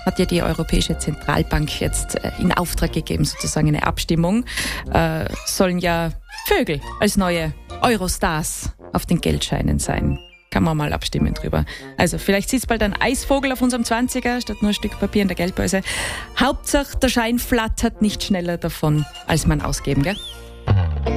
hat ja die Europäische Zentralbank jetzt in Auftrag gegeben, sozusagen eine Abstimmung. Sollen ja Vögel als neue Eurostars auf den Geldscheinen sein. Kann man mal abstimmen drüber. Also vielleicht sitzt bald ein Eisvogel auf unserem 20er statt nur ein Stück Papier in der Geldbörse. Hauptsache, der Schein flattert nicht schneller davon, als man ausgeben, gell?